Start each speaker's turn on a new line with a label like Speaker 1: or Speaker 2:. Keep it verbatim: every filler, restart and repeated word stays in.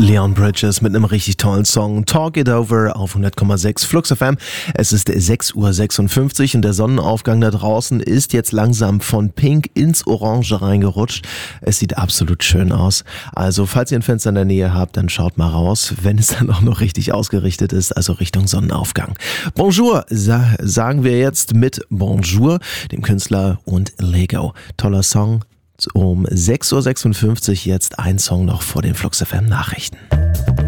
Speaker 1: Leon Bridges mit einem richtig tollen Song Talk It Over auf hundert Komma sechs Flux F M. Es ist sechs Uhr sechsundfünfzig und der Sonnenaufgang da draußen ist jetzt langsam von Pink ins Orange reingerutscht. Es sieht absolut schön aus. Also falls ihr ein Fenster in der Nähe habt, dann schaut mal raus, wenn es dann auch noch richtig ausgerichtet ist, also Richtung Sonnenaufgang. Bonjour sa- sagen wir jetzt mit Bonjour, dem Künstler und Lego. Toller Song. Um sechs Uhr sechsundfünfzig jetzt ein Song noch vor den Flux F M Nachrichten.